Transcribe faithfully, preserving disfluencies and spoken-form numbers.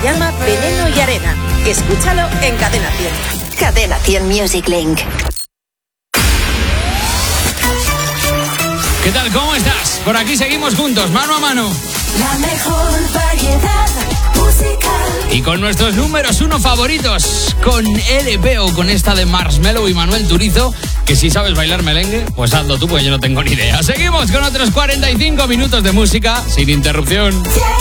llama Veneno y Arena. Escúchalo en Cadena cien. Cadena cien Music Link. ¿Qué tal? ¿Cómo estás? Por aquí seguimos juntos, mano a mano. La mejor variedad musical. Y con nuestros números uno favoritos, con L P o con esta de Marshmello y Manuel Turizo, que si sabes bailar merengue, pues hazlo tú, pues yo no tengo ni idea. Seguimos con otros cuarenta y cinco minutos de música sin interrupción. Yeah.